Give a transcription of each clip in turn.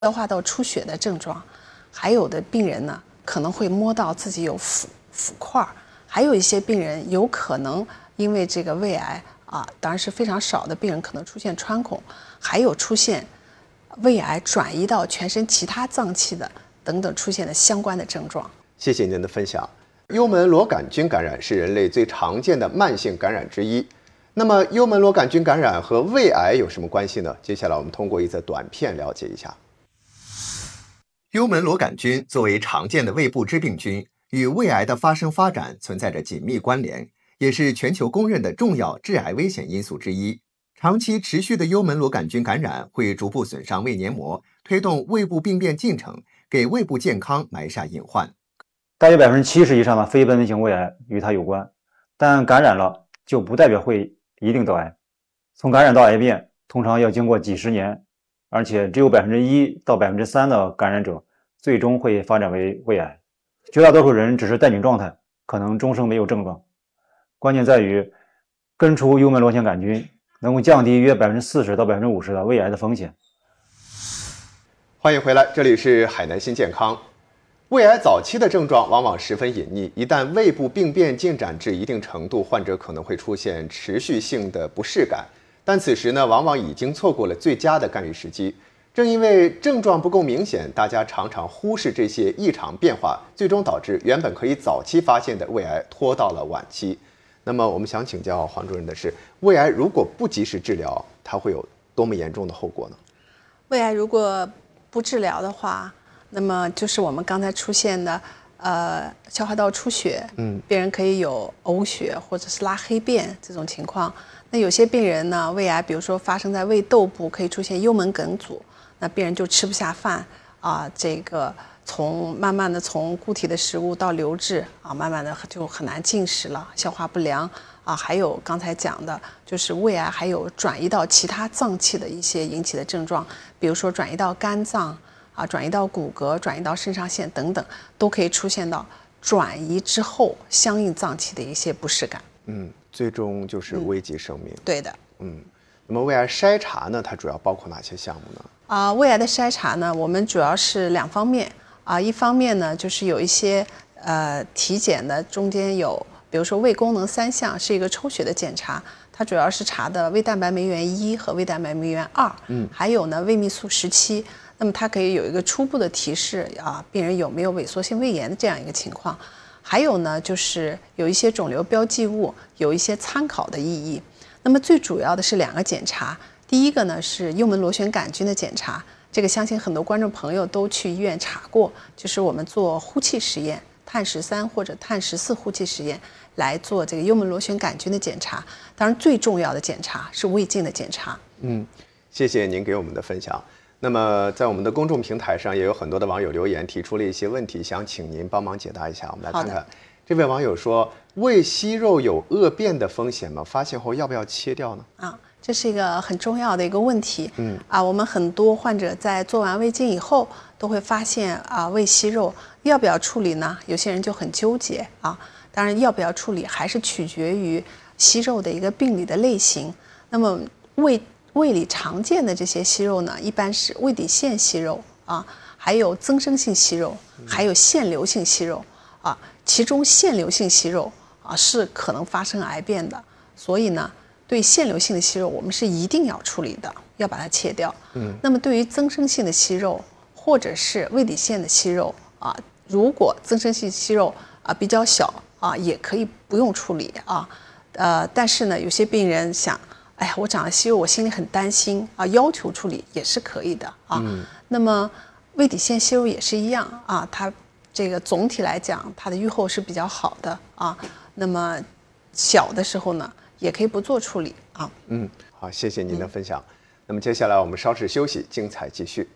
消化道出血的症状，还有的病人呢可能会摸到自己有腐块，还有一些病人有可能因为这个胃癌当然是非常少的病人可能出现穿孔，还有出现胃癌转移到全身其他脏器的等等出现的相关的症状。 谢谢您的分享。幽门螺杆菌感染是人类最常见的慢性感染之一。那么，幽门螺杆菌感染和胃癌有什么关系呢？接下来我们通过一则短片了解一下。幽门螺杆菌作为常见的胃部致病菌，与胃癌的发生发展存在着紧密关联，也是全球公认的重要致癌危险因素之一。长期持续的幽门螺杆菌感染会逐步损伤胃黏膜，推动胃部病变进程，给胃部健康埋下隐患。 大约70%以上的非奔奔性胃癌与它有关，但感染了就不代表会一定得癌。从感染到癌变，通常要经过几十年，而且只有1%到3%的感染者最终会发展为胃癌。绝大多数人只是带菌状态，可能终生没有症状。关键在于根除幽门螺旋杆菌，能够降低约40%到50%的胃癌的风险。 欢迎回来，这里是海南新健康。胃癌早期的症状往往十分隐匿，一旦胃部病变进展至一定程度，患者可能会出现持续性的不适感，但此时呢，往往已经错过了最佳的干预时机。正因为症状不够明显，大家常常忽视这些异常变化，最终导致原本可以早期发现的胃癌拖到了晚期。那么我们想请教黄主任的是，胃癌如果不及时治疗，它会有多么严重的后果呢？ 胃癌如果不治疗的话，那么就是我们刚才出现的消化道出血，病人可以有呕血或者是拉黑便这种情况。那有些病人呢，胃癌比如说发生在胃窦部，可以出现幽门梗阻，那病人就吃不下饭这个慢慢的从固体的食物到流质慢慢的就很难进食了，消化不良还有刚才讲的就是胃癌还有转移到其他脏器的一些引起的症状，比如说转移到肝脏转移到骨骼，转移到肾上腺等等，都可以出现到转移之后相应脏器的一些不适感。 最终就是危及生命。 对的。 那么胃癌筛查呢，它主要包括哪些项目呢？ 胃癌的筛查呢，我们主要是2方面一方面呢就是有一些体检的中间有，比如说胃功能3项是一个抽血的检查，它主要是查的胃蛋白酶原1和胃蛋白酶原2，还有呢胃泌素17。那么它可以有一个初步的提示病人有没有萎缩性胃炎的这样一个情况。还有呢，就是有一些肿瘤标记物有一些参考的意义。那么最主要的是2个检查，第一个呢是幽门螺旋杆菌的检查，这个相信很多观众朋友都去医院查过，就是我们做呼气实验，碳13或者碳14呼气实验来做这个幽门螺旋杆菌的检查。当然最重要的检查是胃镜的检查。 谢谢您给我们的分享。那么在我们的公众平台上也有很多的网友留言提出了一些问题，想请您帮忙解答一下。我们来看看，这位网友说，胃息肉有恶变的风险吗？发现后要不要切掉呢？ 这是一个很重要的一个问题。我们很多患者在做完胃镜以后都会发现胃息肉，要不要处理呢？有些人就很纠结当然要不要处理还是取决于息肉的一个病理的类型。那么胃里常见的这些息肉呢，一般是胃底腺息肉还有增生性息肉，还有腺瘤性息肉其中腺瘤性息肉是可能发生癌变的，所以呢，对腺瘤性的息肉我们是一定要处理的，要把它切掉。那么对于增生性的息肉或者是胃底腺的息肉如果增生性息肉比较小也可以不用处理但是呢，有些病人想，哎呀，我长了息肉，我心里很担心要求处理也是可以的那么胃底腺息肉也是一样它这个总体来讲，它的预后是比较好的那么小的时候呢，也可以不做处理好，谢谢您的分享。那么接下来我们稍事休息，精彩继续。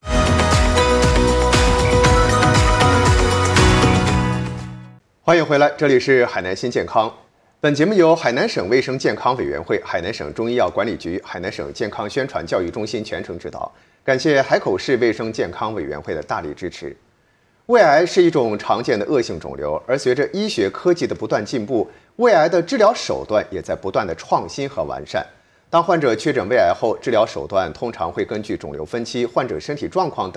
欢迎回来，这里是海南新健康。本节目由海南省卫生健康委员会、海南省中医药管理局、海南省健康宣传教育中心全程指导，感谢海口市卫生健康委员会的大力支持。胃癌是一种常见的恶性肿瘤，而随着医学科技的不断进步，胃癌的治疗手段也在不断的创新和完善。 当患者确诊胃癌后，治疗手段通常会根据肿瘤分期、患者身体状况等